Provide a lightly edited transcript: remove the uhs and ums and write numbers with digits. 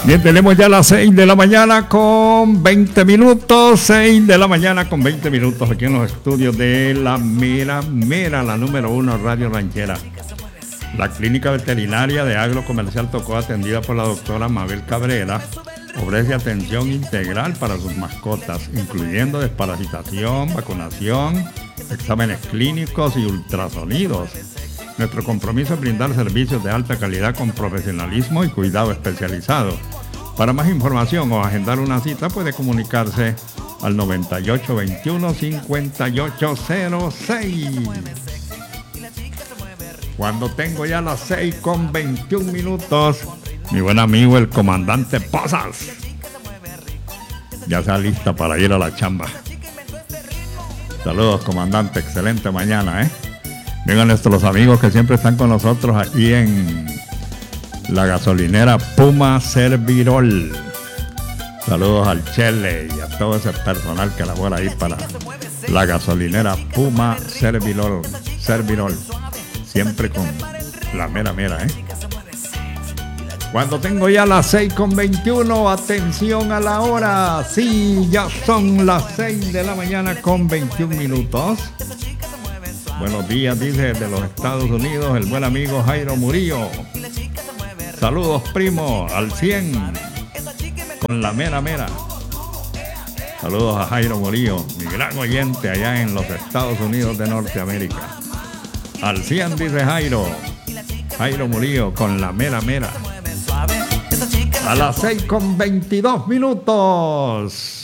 Bien, tenemos ya las 6 de la mañana con 20 minutos. 6 de la mañana con 20 minutos aquí en los estudios de la Mera Mera, la número 1 Radio Ranchera. La clínica veterinaria de Agrocomercial Tocó, atendida por la doctora Mabel Cabrera, ofrece atención integral para sus mascotas, incluyendo desparasitación, vacunación, exámenes clínicos y ultrasonidos. Nuestro compromiso es brindar servicios de alta calidad con profesionalismo y cuidado especializado. Para más información o agendar una cita puede comunicarse al 9821-5806. Cuando tengo ya las 6:21 minutos, mi buen amigo el comandante Pozas ya está lista para ir a la chamba. Saludos, comandante, excelente mañana, Vengan a nuestros amigos que siempre están con nosotros aquí en la gasolinera Puma Servirol. Saludos al Chele y a todo ese personal que labora ahí para la gasolinera Puma Servirol. Siempre con la mera mera, Cuando tengo ya las 6:21, atención a la hora. Sí, ya son las 6 de la mañana con 21 minutos. Buenos días, dice de los Estados Unidos el buen amigo Jairo Murillo. Saludos, primo, al 100 con la mera mera. Saludos a Jairo Murillo, mi gran oyente allá en los Estados Unidos de Norteamérica. Al 100, dice Jairo Murillo con la mera mera. A las 6:22 minutos.